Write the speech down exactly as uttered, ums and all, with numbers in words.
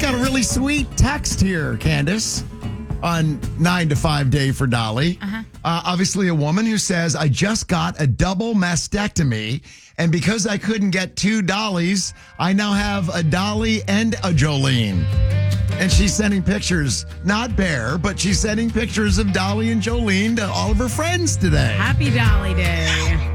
got a really sweet text here, Candace, on nine to five day for Dolly. Uh-huh. Uh, obviously, a woman who says, I just got a double mastectomy, and because I couldn't get two Dollies, I now have a Dolly and a Jolene. And she's sending pictures, not Bear, but she's sending pictures of Dolly and Jolene to all of her friends today. Happy Dolly Day.